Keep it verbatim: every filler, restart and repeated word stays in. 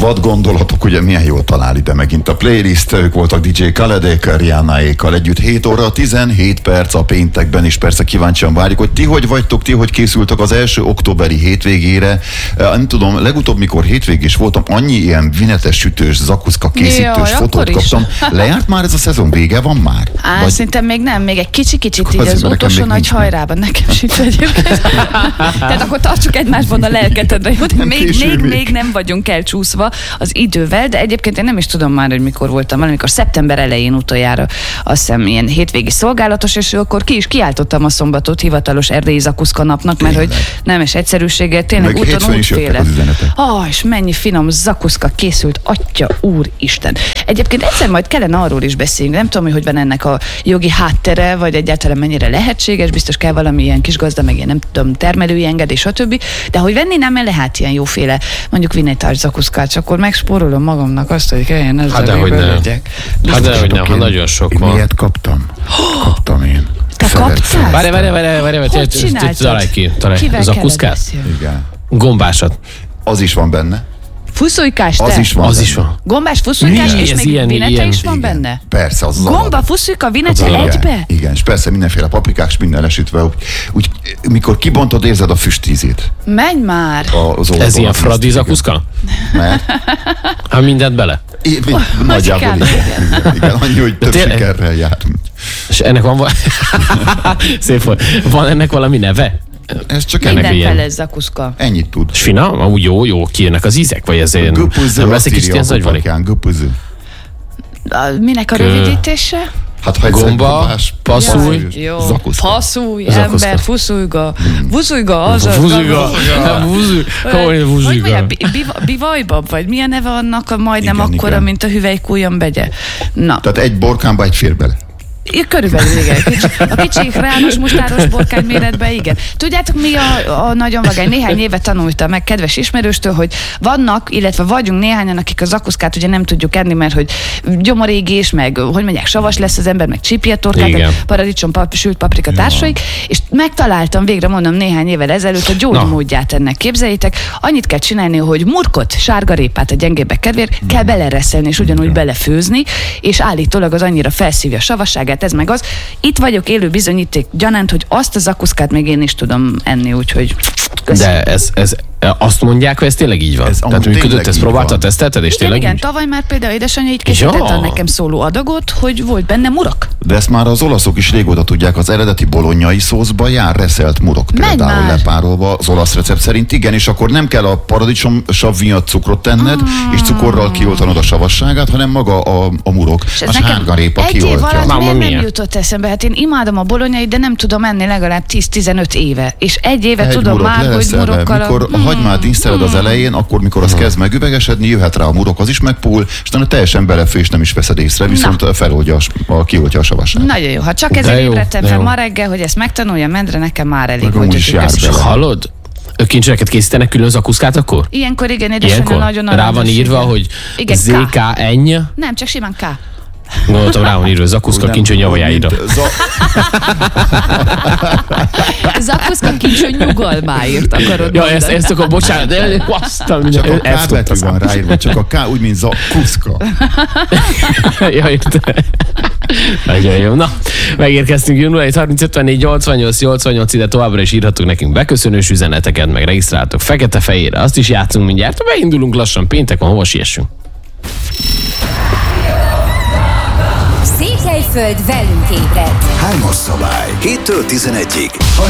Vad gondolatok, ugye milyen jól talál ide megint a playlist, ők voltak dé dzsé Khaledék, Rihannáékkal együtt hét óra, tizenhét perc a péntekben, és persze kíváncsian várjuk, hogy ti hogy vagytok, ti hogy készültek az első októberi hétvégére. Nem tudom, legutóbb, mikor hétvégés voltam, annyi ilyen vinetes, sütős, zakuszka készítős Jaj, fotót kaptam. Lejárt már ez a szezon, vége van már? Á, Vagy... szerintem még nem, még egy kicsi-kicsit így Azért, az mert utolsó nekem még nagy nincs hajrában, nekem sincs egyébként. Tehát akkor tartsuk egymásban a lelketedre, jó? De Nem még, késő még, még. még nem vagyunk elcsúszva az idővel, de egyébként én nem is tudom már, hogy mikor voltam, valamikor szeptember elején utoljára, azt hiszem ilyen hétvégi szolgálatos, és akkor ki is kiáltottam a szombatot hivatalos erdélyi zakuszka napnak, mert hogy nemes egyszerűséggel, tényleg Meg úton hétfőn is jöttek útféle. az üzenetek. Ah, és mennyi finom zakuszka készült, atya úristen. Egyébként egyszer majd kellene arról is beszélni, nem tudom, hogy hogy van ennek a jogi háttere, vagy egyáltalán mennyire lehetséges, biztos kell valami ilyen kis gazda, meg ilyen nem tudom, termelői engedély, stb. De hogy venni nem lehet ilyen jóféle, mondjuk vinétárs zakuszkát, csak akkor megspórolom magamnak azt, hogy kelljen ezzel Hát de hogy nem. Hát de hogy nem, ha nagyon sok Én van. miért kaptam? Kaptam én. Te Szeretem. kaptál? Várj, várj, várj, várj, Hogy várj, csináltad? találj ki, találj. Kivel Zakuszkát? kellett beszélni? Igen. Gombásat. Az is van benne. Fuszulykás, te? Az is van Az benne. is van. Gombás fuszulykás, Mi? és Ez még ilyen- vinete ilyen- is van Igen. benne? Persze, az az Gomba, alap. fuszulka, vinete Az alap. egybe? Igen, és persze mindenféle paprikák, és minden lesütve. Úgy, úgy, mikor kibontod, érzed a füstízét. Menj már! A- Az Ez ilyen fradi zakuszka? Mert Hát mindent bele. I- mi- nagyjából kár, igen, igen, igen, annyi, hogy több tényleg? sikerrel járt. És ennek van val- Szép volt. Van ennek valami neve? Ez csak Ennek ennek Mindenféle ilyen. zakuszka. ennyit tud. És finom? Amúgy jó, jó, kijönnek az ízek? Vagy ez ilyen... Göpöző, Nem lesz azt egy kicsit írja ilyen a zagyvalék? papakján, göpöző. A, minek a Kö- rövidítése? Hát ha egyszer Gomba, gombás, passzúj, passzúj, Jó. zakuszka. Passzúj, Zakuszka. ember, fuszulga. Fuszulga, az az. Vuziga. Vuziga. Hogy Hogy vuziga. mondja, bi- biva- bivajbab, vagy milyen neve annak a majdnem Igen, akkora, igen. mint a hüvelykújon begye? Na, Tehát egy borkánba egy fér bele. ja, körülbelül igen. Kicsi, a kicsi rános mustáros borkány méretben, igen. Tudjátok, mi a, a nagyon vagány? Néhány éve tanultam meg kedves ismerőstől, hogy vannak, illetve vagyunk néhányan, akik a zakuszkát ugye nem tudjuk enni, mert hogy gyomorégés, meg hogy mondják, savas lesz az ember, meg csípjetorkát, Igen. paradicsom, pap, sült paprika társaik, és megtaláltam végre, mondom, néhány évvel ezelőtt a gyógymódját ennek. Képzeljétek, annyit kell csinálni, hogy murkot, sárgarépát a gyengébbek kedvéért kell belereszelni, és ugyanúgy belefőzni, és állítólag az annyira felszívja a savasságát, ez meg az. Itt vagyok élő bizonyíték gyanánt, hogy azt a zakuszkát még én is tudom enni, úgyhogy köszönöm. De ez, ez, azt mondják, hogy ez tényleg így van. Ez Tehát amúgy működött, tényleg ezt így próbáltad, van. tesztelted, és Igen, tényleg igen, így? tavaly már például édesanyja így készítette Ja. a nekem szóló adagot, hogy volt benne murak. De ezt már az olaszok is régóta tudják, az eredeti bolonyai szószba jár reszelt murok Menj például már! lepárolva az olasz recept szerint. Igen, és akkor nem kell a paradicsom sav miatt cukrot tenned, Ah. és cukorral kioltanod a savasságát, hanem maga a, a murok, És a ez nekem sárgarépa egy év kioltja. alatt Máma miért nem mia. jutott eszembe? Hát én imádom a bolonyait, de nem tudom enni legalább tíz-tizenöt éve. És egy éve Egy tudom murok már, hogy lereszelve. murokkal... Mikor a hagymát díszteled az elején, akkor mikor az kezd megüvegesedni, jöhet rá a murok, az is megpuhul, és utána teljesen belefő, és nem is veszed észre, viszont feloldja, a, s- a, kioltja a savasságot. Nagyon jó. Ha csak De ezért jó, ébredtem de fel jó. ma reggel, hogy ezt megtanulja Mendre, nekem már elég. Meg hogy amúgy is hogy jár ezt- bele. Hallod? Ők kincseket készítenek külön zakuszkát akkor? Ilyenkor igen, édesanyja Ilyenkor? nagyon Rá van aranyos, írva, igen. hogy Igen, zé ká enny. Nem, csak simán K. Gondoltam, rá van írva, zakuszka Nem, kincső nyavajáira. mint za- Zakuszka kincső nyugalmáért akarod Ja, mondani. ezt, ezt akkor bocsánat, de azt a Csak a ezt K betű tudtam. van ráírva, csak a K úgy, mint zakuszka. Ja, értem. Nagyon jó. Na, megérkeztünk nulla egy harminc ötvennégy nyolcvannyolc nyolcvannyolc, ide továbbra is írhatunk nekünk beköszönős üzeneteket, meg regisztráltok fekete-fejére, azt is játszunk mindjárt. Beindulunk lassan, péntek van, hova siessünk? Székelyföld velünk ébred. Hármas szabály. héttől tizenegyig. A